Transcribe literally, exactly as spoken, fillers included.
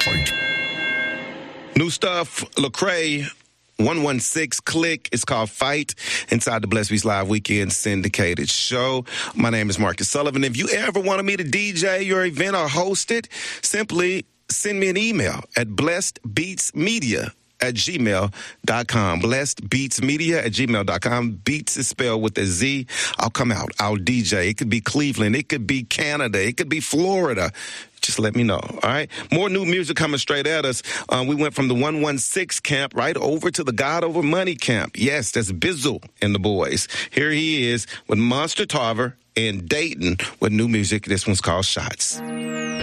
New stuff, Lecrae, one one six Click. It's called Fight inside the Blessed Beats Live Weekend syndicated show. My name is Marcus Sullivan. If you ever wanted me to D J your event or host it, simply send me an email at blessedbeatsmedia at gmail dot com. blessedbeatsmedia at gmail dot com. Beats is spelled with a Z. I'll come out. I'll D J. It could be Cleveland. It could be Canada. It could be Florida. Just let me know, all right? More new music coming straight at us. Uh, we went from the one one six camp right over to the God Over Money camp. Yes, that's Bizzle and the boys. Here he is with Monster Tarver and Dayton with new music. This one's called Shots.